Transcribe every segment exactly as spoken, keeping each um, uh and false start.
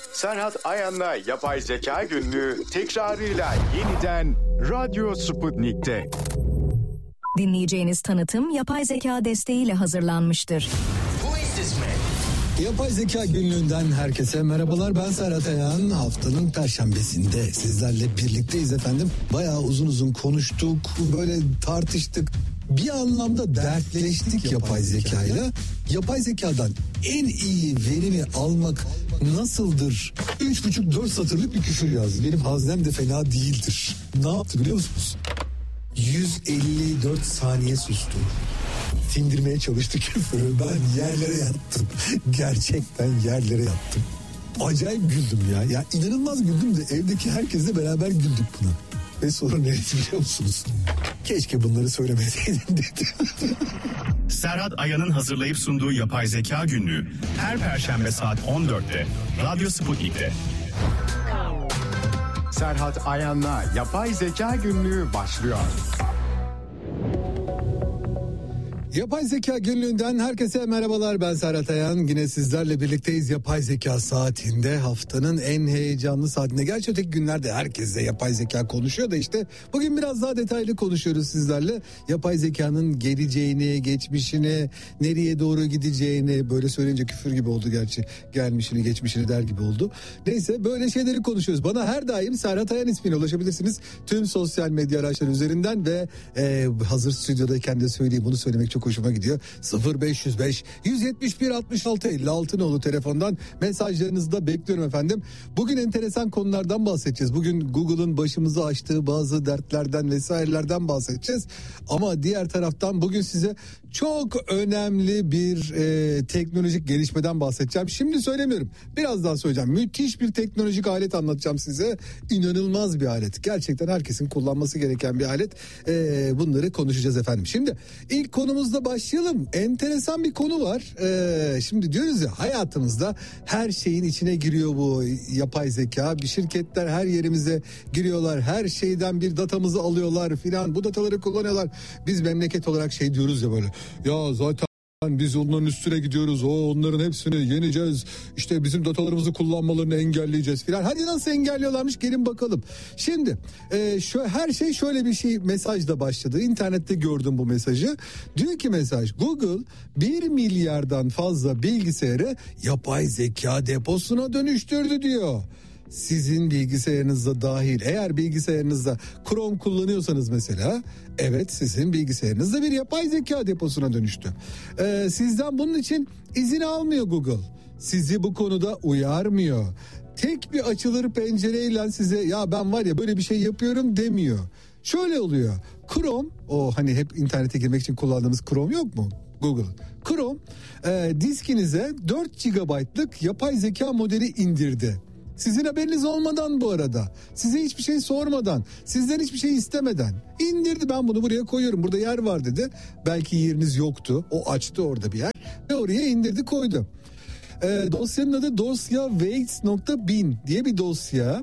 Serhat Ayan'la Yapay Zeka Günlüğü tekrarıyla yeniden Radyo Sputnik'te. Dinleyeceğiniz tanıtım yapay zeka desteğiyle hazırlanmıştır. Yapay Zeka Günlüğü'nden herkese merhabalar. Ben Serhat Ayan. Haftanın Perşembesinde sizlerle birlikteyiz efendim. Bayağı uzun uzun konuştuk, böyle tartıştık. Bir anlamda dertleştik yapay zekayla. Yapay zekadan en iyi verimi almak nasıldır? Üç buçuk dört satırlık bir küfür yazdı. Benim haznem de fena değildir. Ne yaptı biliyor musunuz? yüz elli dört saniye sustu. Sindirmeye çalıştı küfürü. Ben yerlere yattım. Gerçekten yerlere yattım. Acayip güldüm ya. Ya inanılmaz güldüm de evdeki herkesle beraber güldük buna. Ve sonra ne biliyor musunuz? Keşke bunları söylemeseydim dedi. Serhat Ayan'ın hazırlayıp sunduğu Yapay Zeka Günlüğü her Perşembe saat on dörtte Radyo Sputnik'te. Serhat Ayan'la Yapay Zeka Günlüğü başlıyor. Yapay Zeka Günlüğü'nden herkese merhabalar. Ben Serhat Ayan. Yine sizlerle birlikteyiz Yapay Zeka saatinde. Haftanın en heyecanlı saatinde. Gerçi öteki günlerde herkes de yapay zeka konuşuyor da işte bugün biraz daha detaylı konuşuyoruz sizlerle. Yapay zekanın geleceğini, geçmişini, nereye doğru gideceğini, böyle söyleyince küfür gibi oldu gerçi. Gelmişini, geçmişini der gibi oldu. Neyse, böyle şeyleri konuşuyoruz. Bana her daim Serhat Ayan ismine ulaşabilirsiniz. Tüm sosyal medya araçları üzerinden ve e, hazır stüdyodayken de söyleyeyim, bunu söylemek çok hoşuma gidiyor. sıfır beş yüz beş yüz yetmiş bir altmış altı elli altı nolu telefondan mesajlarınızı da bekliyorum efendim. Bugün enteresan konulardan bahsedeceğiz. Bugün Google'ın başımıza açtığı bazı dertlerden vesairelerden bahsedeceğiz. Ama diğer taraftan bugün size çok önemli bir e, teknolojik gelişmeden bahsedeceğim. Şimdi söylemiyorum. Birazdan söyleyeceğim. Müthiş bir teknolojik alet anlatacağım size. İnanılmaz bir alet. Gerçekten herkesin kullanması gereken bir alet. E, bunları konuşacağız efendim. Şimdi ilk konumuzda başlayalım. Enteresan bir konu var. Ee, şimdi diyoruz ya, hayatımızda her şeyin içine giriyor bu yapay zeka. Bir şirketler her yerimize giriyorlar. Her şeyden bir datamızı alıyorlar filan. Bu dataları kullanıyorlar. Biz memleket olarak şey diyoruz ya böyle. Ya zaten biz onların üstüne gidiyoruz. O onların hepsini yeneceğiz. İşte bizim datalarımızı kullanmalarını engelleyeceğiz filan. Hadi nasıl engelliyorlarmış, gelin bakalım. Şimdi e, şu, her şey şöyle bir şey mesajla başladı. İnternette gördüm bu mesajı. Diyor ki mesaj, Google bir milyardan fazla bilgisayarı yapay zeka deposuna dönüştürdü diyor. Sizin bilgisayarınızda dahil, eğer bilgisayarınızda Chrome kullanıyorsanız mesela, evet, sizin bilgisayarınızda bir yapay zeka deposuna dönüştü. Ee, sizden bunun için izin almıyor Google. Sizi bu konuda uyarmıyor. Tek bir açılır pencereyle size ya ben var ya böyle bir şey yapıyorum demiyor. Şöyle oluyor. Chrome, o hani hep internete girmek için kullandığımız Chrome yok mu? Google. Chrome e, diskinize dört gigabaytlık yapay zeka modeli indirdi. Sizin haberiniz olmadan bu arada. Size hiçbir şey sormadan, sizden hiçbir şey istemeden indirdi. Ben bunu buraya koyuyorum. Burada yer var dedi. Belki yeriniz yoktu. O açtı orada bir yer ve oraya indirdi, koydu. E, dosyanın adı dosya weights nokta bin diye bir dosya.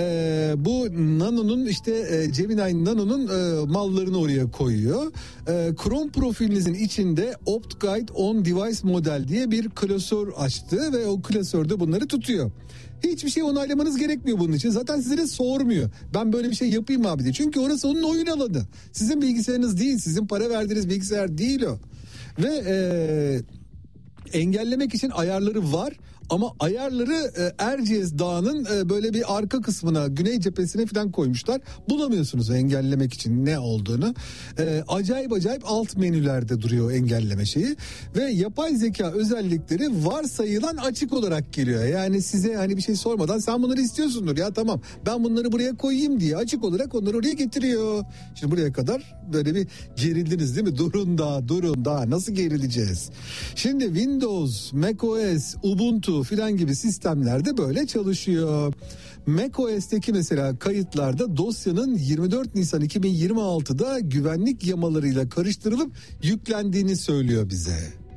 E, bu Nano'nun işte e, Gemini Nano'nun e, mallarını oraya koyuyor. E, Chrome profilinizin içinde OptGuide on Device Model diye bir klasör açtı ve o klasörde bunları tutuyor. Hiçbir şey onaylamanız gerekmiyor bunun için. Zaten size de sormuyor. Ben böyle bir şey yapayım abi diye. Çünkü orası onun oyun alanı. Sizin bilgisayarınız değil. Sizin para verdiğiniz bilgisayar değil o. Ve ee, engellemek için ayarları var. Ama ayarları e, Erciyes Dağı'nın e, böyle bir arka kısmına, güney cephesine falan koymuşlar. Bulamıyorsunuz engellemek için ne olduğunu. E, acayip acayip alt menülerde duruyor engelleme şeyi. Ve yapay zeka özellikleri varsayılan açık olarak geliyor. Yani size hani bir şey sormadan sen bunları istiyorsundur. Ya tamam, ben bunları buraya koyayım diye açık olarak onları oraya getiriyor. Şimdi buraya kadar böyle bir gerildiniz değil mi? Durun da, durun da, nasıl gerileceğiz? Şimdi Windows, macOS, Ubuntu filan gibi sistemlerde böyle çalışıyor. macOS'teki mesela kayıtlarda dosyanın yirmi dört Nisan iki bin yirmi altıda güvenlik yamalarıyla karıştırılıp yüklendiğini söylüyor bize.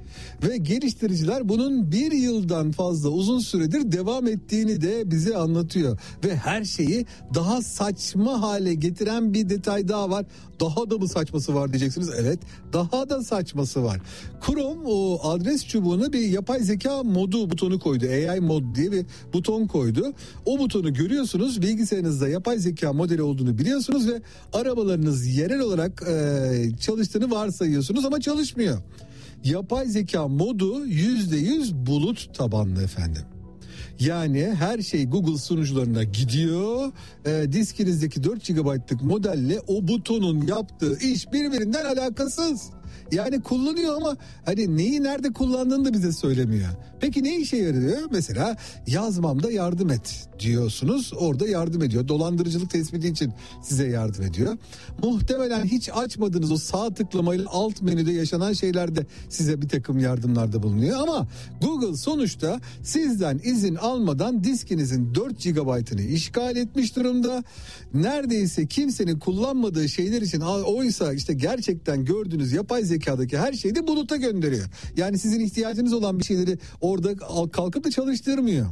Ve geliştiriciler bunun bir yıldan fazla uzun süredir devam ettiğini de bize anlatıyor. Ve her şeyi daha saçma hale getiren bir detay daha var. Daha da mı saçması var diyeceksiniz. Evet, daha da saçması var. Chrome o adres çubuğuna bir yapay zeka modu butonu koydu. A I mod diye bir buton koydu. O butonu görüyorsunuz, bilgisayarınızda yapay zeka modeli olduğunu biliyorsunuz ve arabalarınız yerel olarak e, çalıştığını varsayıyorsunuz ama çalışmıyor. Yapay zeka modu yüzde yüz bulut tabanlı efendim. Yani her şey Google sunucularına gidiyor. E, diskinizdeki dört gigabaytlık modelle o butonun yaptığı iş birbirinden alakasız. Yani kullanıyor ama hani neyi nerede kullandığını da bize söylemiyor. Peki ne işe yarıyor? Mesela yazmamda yardım et diyorsunuz. Orada yardım ediyor. Dolandırıcılık tespiti için size yardım ediyor. Muhtemelen hiç açmadığınız o sağ tıklamayla alt menüde yaşanan şeylerde size bir takım yardımlarda bulunuyor. Ama Google sonuçta sizden izin almadan diskinizin dört gigabaytını işgal etmiş durumda. Neredeyse kimsenin kullanmadığı şeyler için oysa işte gerçekten gördüğünüz yapay zekadaki her şeyi de buluta gönderiyor. Yani sizin ihtiyacınız olan bir şeyleri orada kalkıp da çalıştırmıyor.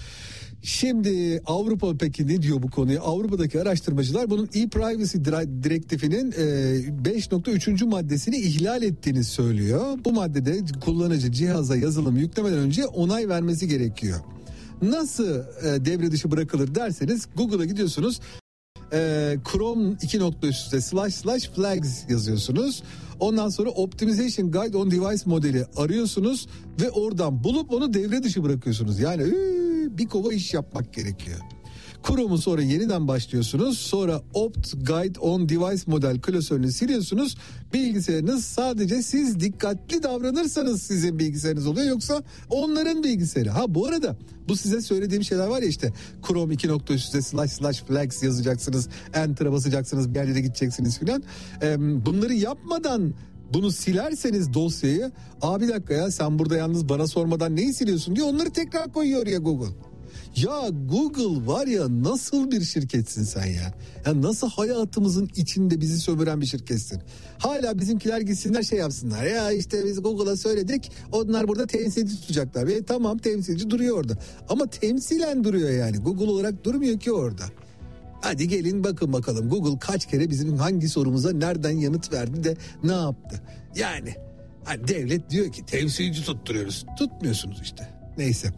Şimdi Avrupa peki ne diyor bu konuya? Avrupa'daki araştırmacılar bunun e-privacy direktifinin beş nokta üçüncü maddesini ihlal ettiğini söylüyor. Bu maddede kullanıcı cihaza yazılım yüklemeden önce onay vermesi gerekiyor. Nasıl devre dışı bırakılır derseniz Google'a gidiyorsunuz. Chrome iki nokta üstte slash slash flags yazıyorsunuz. Ondan sonra Optimization Guide on Device modeli arıyorsunuz ve oradan bulup onu devre dışı bırakıyorsunuz. Yani ee, bir kova iş yapmak gerekiyor. Chrome'u sonra yeniden başlıyorsunuz. Sonra Opt Guide on Device model klasörünü siliyorsunuz. Bilgisayarınız sadece siz dikkatli davranırsanız sizin bilgisayarınız oluyor. Yoksa onların bilgisayarı. Ha bu arada bu size söylediğim şeyler var ya işte. Chrome iki nokta üstte slash slash flags yazacaksınız. Enter'a basacaksınız. Bir yerlere gideceksiniz filan. Ee, bunları yapmadan bunu silerseniz dosyayı. Aa bir dakika ya sen burada yalnız bana sormadan neyi siliyorsun diye onları tekrar koyuyor ya Google. Ya Google var ya nasıl bir şirketsin sen ya? Ya nasıl hayatımızın içinde bizi sömüren bir şirketsin? Hala bizimkiler gitsinler şey yapsınlar. Ya işte biz Google'a söyledik. Onlar burada temsilci tutacaklar. Ve tamam temsilci duruyor orada. Ama temsilen duruyor yani. Google olarak durmuyor ki orada. Hadi gelin bakın bakalım Google kaç kere bizim hangi sorumuza nereden yanıt verdi de ne yaptı? Yani hani devlet diyor ki temsilci tutturuyoruz. Tutmuyorsunuz işte. Neyse.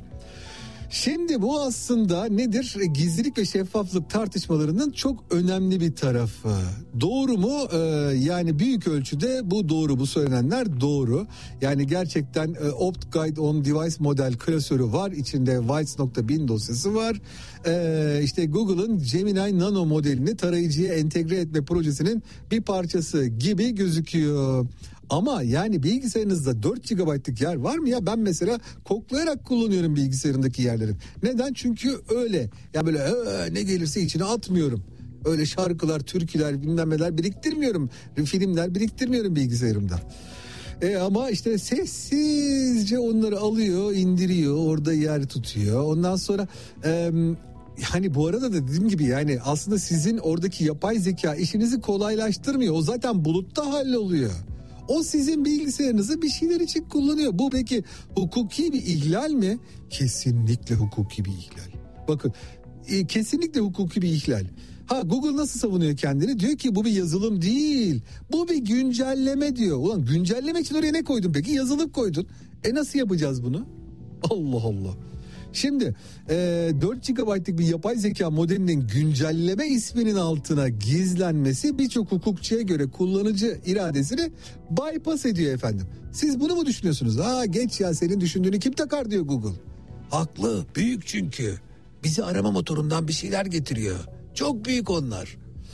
Şimdi bu aslında nedir? Gizlilik ve şeffaflık tartışmalarının çok önemli bir tarafı. Doğru mu? Ee, yani büyük ölçüde bu doğru. Bu söylenenler doğru. Yani gerçekten e, Opt Guide on Device model klasörü var. İçinde Whites.bin dosyası var. Ee, işte Google'ın Gemini Nano modelini tarayıcıya entegre etme projesinin bir parçası gibi gözüküyor. Ama yani bilgisayarınızda dört gigabaytlık yer var mı ya? Ben mesela koklayarak kullanıyorum bilgisayarımdaki yerleri. Neden? Çünkü öyle. Ya böyle ne gelirse içine atmıyorum. Öyle şarkılar, türküler, bilmem neler biriktirmiyorum. Filmler biriktirmiyorum bilgisayarımda. E ama işte sessizce onları alıyor, indiriyor, orada yer tutuyor. Ondan sonra... E, hani bu arada da dediğim gibi yani aslında sizin oradaki yapay zeka işinizi kolaylaştırmıyor. O zaten bulutta halloluyor. O sizin bilgisayarınızı bir şeyler için kullanıyor. Bu peki hukuki bir ihlal mi? Kesinlikle hukuki bir ihlal. Bakın e, kesinlikle hukuki bir ihlal. Ha Google nasıl savunuyor kendini? Diyor ki bu bir yazılım değil. Bu bir güncelleme diyor. Ulan güncellemek için oraya ne koydun peki? Yazılım koydun. E nasıl yapacağız bunu? Allah Allah. Şimdi e, dört gigabaytlık bir yapay zeka modelinin güncelleme isminin altına gizlenmesi birçok hukukçuya göre kullanıcı iradesini bypass ediyor efendim. Siz bunu mu düşünüyorsunuz? Aa geç ya senin düşündüğünü kim takar diyor Google. Haklı, büyük çünkü. Bizi arama motorundan bir şeyler getiriyor. Çok büyük onlar.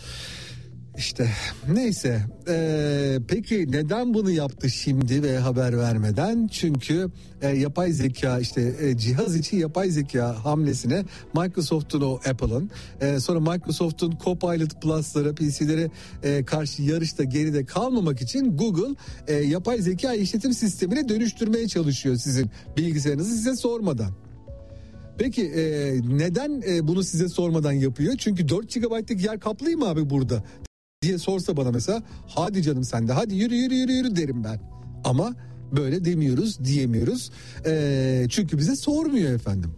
İşte neyse ee, peki neden bunu yaptı şimdi ve haber vermeden? Çünkü e, yapay zeka işte e, cihaz içi yapay zeka hamlesine Microsoft'un o Apple'ın e, sonra Microsoft'un Copilot Plus'lara P C'lere e, karşı yarışta geride kalmamak için Google e, yapay zeka işletim sistemine dönüştürmeye çalışıyor sizin bilgisayarınızı size sormadan. Peki e, neden e, bunu size sormadan yapıyor? Çünkü dört gigabaytlık yer kaplayayım mı abi burada diye sorsa bana mesela hadi canım sen de hadi yürü yürü yürü yürü derim ben. Ama Böyle demiyoruz, diyemiyoruz. Ee, çünkü bize sormuyor efendim.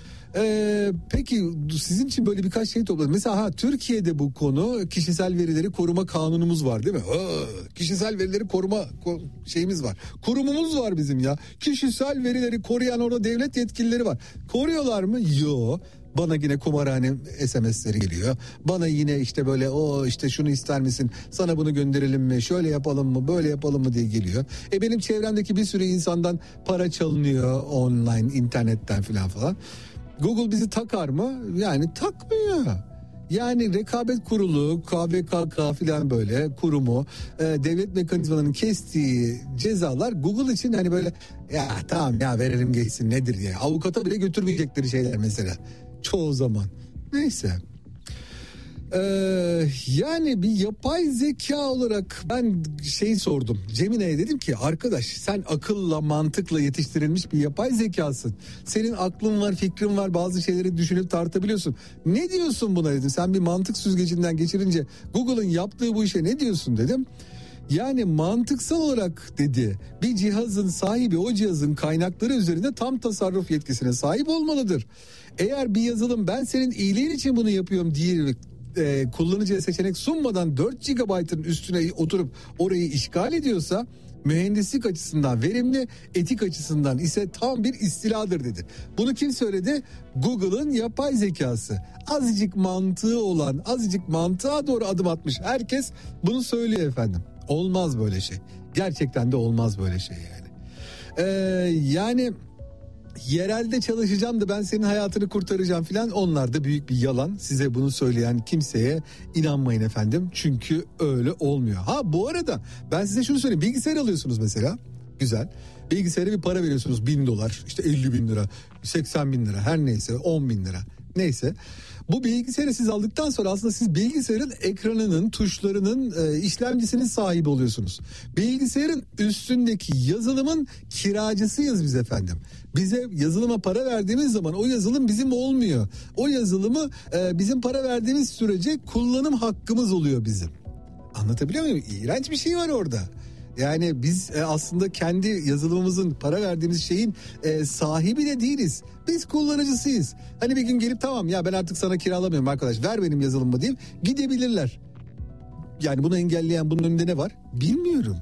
Ee, peki sizin için böyle birkaç şey topladım. Mesela ha, Türkiye'de bu konu kişisel verileri koruma kanunumuz var değil mi? Aa, kişisel verileri koruma ko- şeyimiz var. Kurumumuz var bizim ya. Kişisel verileri koruyan orada devlet yetkilileri var. Koruyorlar mı? Yok. Bana yine kumarhane S M S'leri geliyor. Bana yine işte böyle o işte şunu ister misin? Sana bunu gönderelim mi? Şöyle yapalım mı? Böyle yapalım mı diye geliyor. E benim çevremdeki bir sürü insandan para çalınıyor online, internetten falan falan. Google bizi takar mı? Yani takmıyor. Yani rekabet kurulu, K V K K falan böyle kurumu, e, devlet mekanizmalarının kestiği cezalar Google için hani böyle ya tamam ya verelim geçsin nedir diye. Avukata bile götürmeyecekleri şeyler mesela. Çoğu zaman. Neyse. Ee, yani bir yapay zeka olarak ben şey sordum. Cemine'ye dedim ki arkadaş sen akılla mantıkla yetiştirilmiş bir yapay zekasın. Senin aklın var, fikrin var, bazı şeyleri düşünüp tartabiliyorsun. Ne diyorsun buna dedim. Sen bir mantık süzgecinden geçirince Google'ın yaptığı bu işe ne diyorsun dedim. Yani mantıksal olarak dedi bir cihazın sahibi o cihazın kaynakları üzerinde tam tasarruf yetkisine sahip olmalıdır. Eğer bir yazılım ben senin iyiliğin için bunu yapıyorum diye e, kullanıcıya seçenek sunmadan dört gigabaytın üstüne oturup orayı işgal ediyorsa mühendislik açısından verimli, etik açısından ise tam bir istiladır dedi. Bunu kim söyledi? Google'ın yapay zekası. Azıcık mantığı olan, azıcık mantığa doğru adım atmış herkes bunu söylüyor efendim. Olmaz böyle şey. Gerçekten de olmaz böyle şey yani. Ee, yani yerelde çalışacağım da ben senin hayatını kurtaracağım filan, onlar da büyük bir yalan. Size bunu söyleyen kimseye inanmayın efendim. Çünkü öyle olmuyor. Ha bu arada ben size şunu söyleyeyim. Bilgisayar alıyorsunuz mesela. Güzel. Bilgisayara bir para veriyorsunuz. Bin dolar, işte elli bin lira, seksen bin lira, her neyse, on bin lira. Neyse. Bu bilgisayarı siz aldıktan sonra aslında siz bilgisayarın ekranının, tuşlarının, e, işlemcisinin sahibi oluyorsunuz. Bilgisayarın üstündeki yazılımın kiracısıyız biz efendim. Bize yazılıma para verdiğimiz zaman o yazılım bizim olmuyor. O yazılımı e, bizim para verdiğimiz sürece kullanım hakkımız oluyor bizim. Anlatabiliyor muyum? İğrenç bir şey var orada. Yani biz e, aslında kendi yazılımımızın, para verdiğimiz şeyin e, sahibi de değiliz. Biz kullanıcısıyız. Hani bir gün gelip tamam ya ben artık sana kiralamıyorum arkadaş, ver benim yazılımımı deyip gidebilirler. Yani bunu engelleyen, bunun önünde ne var? Bilmiyorum.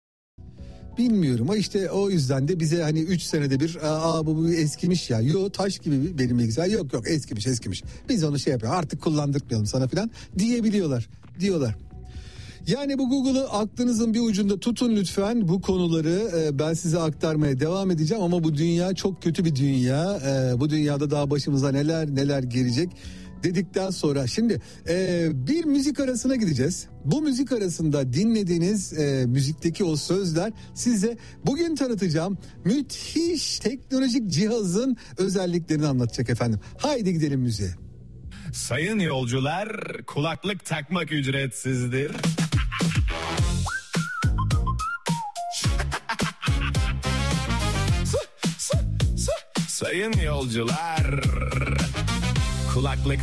Bilmiyorum ama işte o yüzden de bize hani üç senede bir aa bu, bu eskimiş ya. Yo taş gibi benim bilgisayar. Yok yok eskimiş eskimiş. Biz onu şey yapıyoruz artık kullandırmayalım sana falan diyebiliyorlar. Diyorlar. Yani bu Google'ı aklınızın bir ucunda tutun lütfen. Bu konuları e, ben size aktarmaya devam edeceğim ama bu dünya çok kötü bir dünya. E, bu dünyada daha başımıza neler neler gelecek dedikten sonra şimdi e, bir müzik arasına gideceğiz. Bu müzik arasında dinlediğiniz e, müzikteki o sözler size bugün tanıtacağım müthiş teknolojik cihazın özelliklerini anlatacak efendim. Haydi gidelim müziğe. Sayın yolcular, kulaklık takmak ücretsizdir. Sayın yolcular, kulaklık